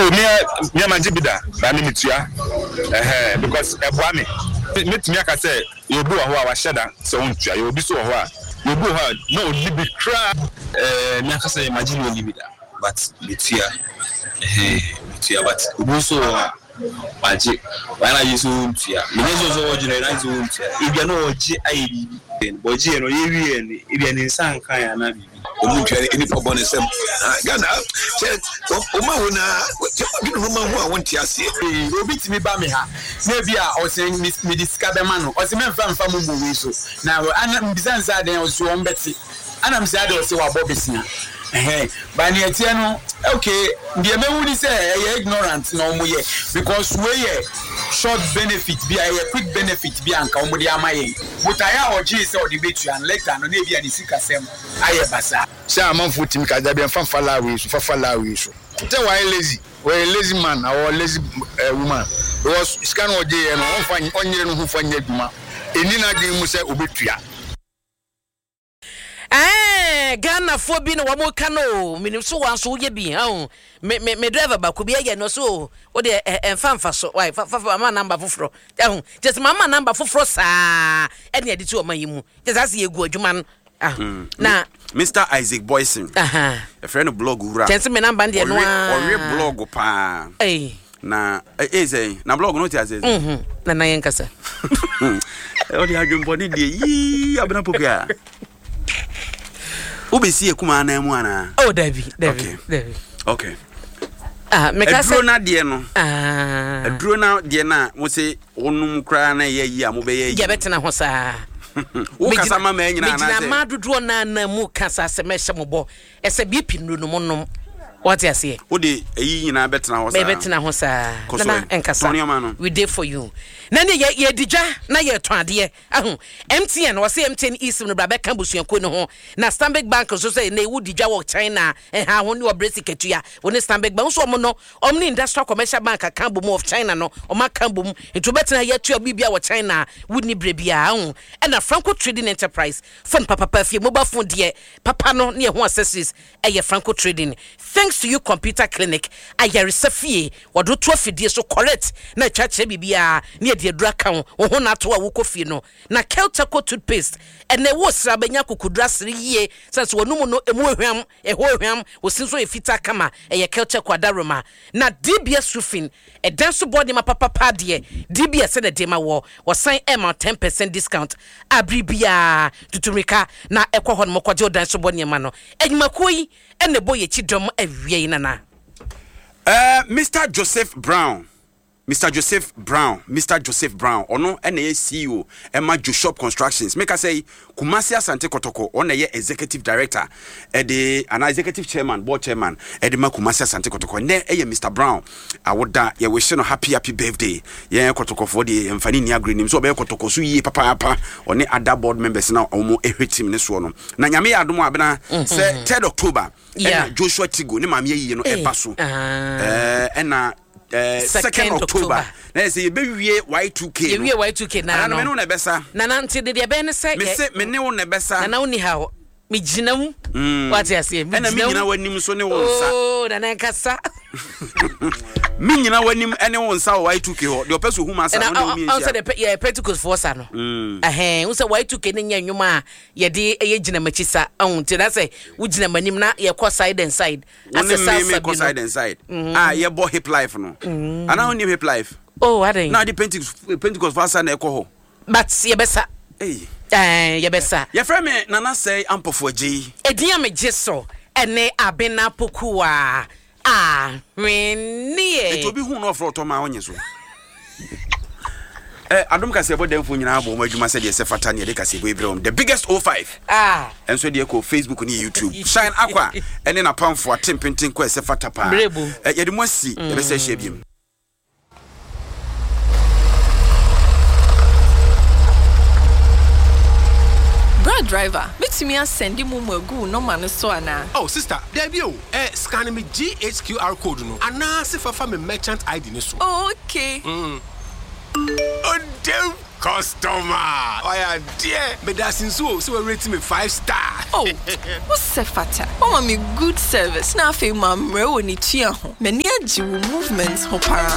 Oh, me manjibida, na mitua. Because ebwami. Me aka say you bu ho a wa sheda so untua. You bi so ho a you bu ho no libi cra. Me aka say imagine no libida, but mitua. But bu so Magic. When I use untia, Minnesota's original, I do untia. If you know G.I. Boji and Olivier, if you're in San Kayana, any for bonus. Ghana, Omahuna, who I want to see. You beat me by me. Maybe I was saying me discover man, or some from Famu. Now, I'm Bizanza, then was one Betty, and I'm sad also about Bobby. By near Tiano, okay, the American say ignorant no more because we short benefit be a quick benefit be anka omudia maye. But I or Jesus or debate and later no be any sika sem aye basa. Say among foot him kaza be fanfala we so fanfala we so. Tell why lazy. We lazy man or lazy woman. Because scan or day and on find onye no hu fanya duma. Eni na dey mu say obetua. Ghana for being a woman cano, meaning so one so ye be, me driver back could be again or so, or the fan for so, why, for my number for fro, just mamma number for frost, any of the two of my imu, just as you go, man. Now, Mr. Isaac Boyson, a friend of blog, gentleman, I'm bandy, or blog, pa, na, na blog, not as Nanayankasa. Oh, the argument body, ye, I've been up here. Obesi ekuma na emu ana. Oh David. Okay. Me ka say drona de no. Drona de na mo se onum kra na ye yi a mo be ye. Je betena ho sa. Wo kasa ma ma nyina na say. Me ma dodo na mu kasa se me hye mo bo. Ese bi pinu no mo nom. What you say? Wo de eyi nyina betena ho sa. Me betena ho sa. Na enkasa. We dey for you. Na ne ye dija na ye to ade ahu MTN wo say MTN East no bra be kan busuanko no ho na Stanbic Bank so say na ewu dija wo China ha ho ne obresi ketua wo ne Stanbic Bank so omo no omni Industrial Commercial Bank kan bo of China no o ma kan bo mu into betina ye tua bibia wo China wudni brebia ahu e na Franco Trading Enterprise phone papa fie mobile phone de papa no ne ho accessories e ye Franco Trading. Thanks to you computer clinic ayare safie wodo to afidie so correct na chache bibia ne de dra kan wo na to a wo kofie no na Keltaco toothpaste ene wo sra benya kokudra sre yie sense wonum no emu ehwam wo sinso efita kama eye Keltaco adaroma na DBS roofing e danso body ma papa de DBS na de ma wo sign em 10% discount abribia tutumika na ekwo no mokwaje danso body ma no enyimakoi ene boye chidom awie nana. Mr. Joseph Brown, ono ene CEO Emma Joshop Constructions. Make I say Kumasi Asante Kotoko, ono ye executive director, an executive chairman, board chairman, Edema Kumasi Asante Kotoko. Ne Mr. Brown, I would ye wish you happy birthday. Ye Kotoko for the Mfani Nia Green, so be Kotoko su ye papa or ne other board members now omo ehwetim ne so no. Na nyame adomo abena say 3rd October. Yeah, Joshua Tigo, ne mama ye no ebaso. Ena 2nd October. Na say be wie Y2K. Ye wie Y2K na no. Na me no na besa. Na nante de be ne say. Me say me ne wo na besa. Na uni ha. Me ginam. What you say? Me ginam. Na me gina wanim so ne wo nsa. Oh, na na nkasa. Me gina wanim ene wo nsa Y2K ho. De opeso hu masa no mi nsia. Say the Pentecost force no. We say Y2K ne nya nwuma ye de ye gina machisa. Unti na say wo gina manim na ye ko side and side. As a side and side. Ye bo hip life no. Ana oni hip life. Oh, what are na the Pentecost force na ekọ ho. But ye besa. Ye besa. Ye frame me nana say ampofo agi. Edian me jeso ene abena pokuwa. Renie. It will be who no for to ma onye so. Adom ka se bodem fo nyina abo madwuma se de se fatane de ka se bo ibrahim the biggest 05. And so de ko Facebook ni YouTube. Shine Aqua ene na pamfo atempenten ko se fatapa. Ye de mo si e be se hye biem. Driver, me send you mumu no man so ana. Oh sister, there be scan me GHQR code no. Ana se fa me merchant ID ni so. Okay. Oh them customer. Oh yeah, dear. But that's in so rate me 5 star. Oh, what's Sefata? Oh, me good service. Now, I feel my mero ni chia. Many movements.